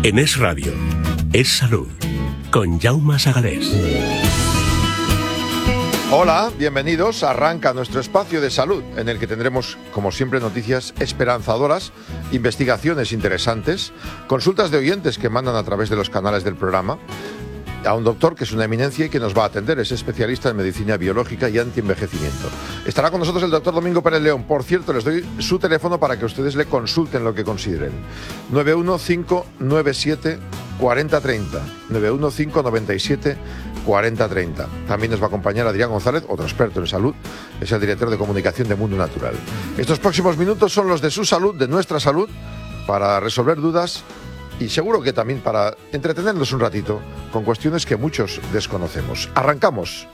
En Es Radio, Es Salud, con Jaume Sagalés. Hola, bienvenidos. Arranca nuestro espacio de salud, en el que tendremos, como siempre, noticias esperanzadoras, investigaciones interesantes, consultas de oyentes que mandan a través de los canales del programa, a un doctor que es una eminencia y que nos va a atender. Es especialista en medicina biológica y antienvejecimiento. Estará con nosotros el doctor Domingo Pérez León. Por cierto, les doy su teléfono para que ustedes le consulten lo que consideren. 91597 4030. 91597 4030. También nos va a acompañar Adrián González, otro experto en salud, es el director de comunicación de Mundo Natural. Estos próximos minutos son los de su salud, de nuestra salud, para resolver dudas y seguro que también para entretenernos un ratito con cuestiones que muchos desconocemos. ¡Arrancamos!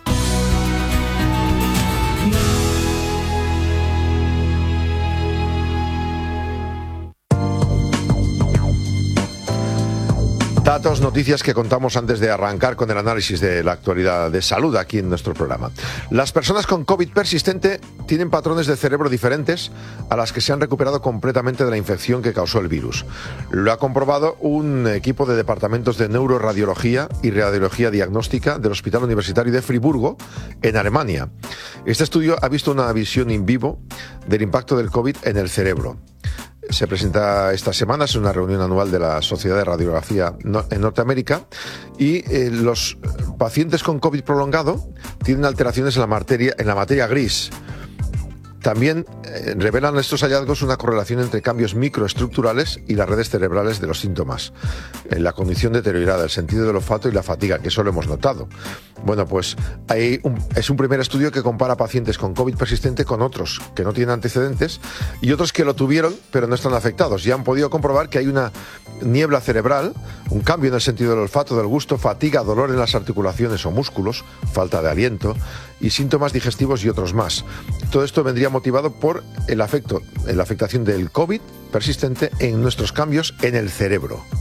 Datos, noticias que contamos antes de arrancar con el análisis de la actualidad de salud aquí en nuestro programa. Las personas con COVID persistente tienen patrones de cerebro diferentes a las que se han recuperado completamente de la infección que causó el virus. Lo ha comprobado un equipo de departamentos de neuroradiología y radiología diagnóstica del Hospital Universitario de Friburgo, en Alemania. Este estudio ha visto una visión in vivo del impacto del COVID en el cerebro. Se presenta esta semana, es una reunión anual de la Sociedad de Radiografía en Norteamérica, y los pacientes con COVID prolongado tienen alteraciones en la materia gris. También revelan estos hallazgos una correlación entre cambios microestructurales y las redes cerebrales de los síntomas, en la condición deteriorada, el sentido del olfato y la fatiga, que eso lo hemos notado. Bueno, pues es un primer estudio que compara pacientes con COVID persistente con otros que no tienen antecedentes y otros que lo tuvieron pero no están afectados. Ya han podido comprobar que hay una niebla cerebral, un cambio en el sentido del olfato, del gusto, fatiga, dolor en las articulaciones o músculos, falta de aliento y síntomas digestivos y otros más. Todo esto vendría motivado por la afectación del COVID persistente en nuestros cambios en el cerebro.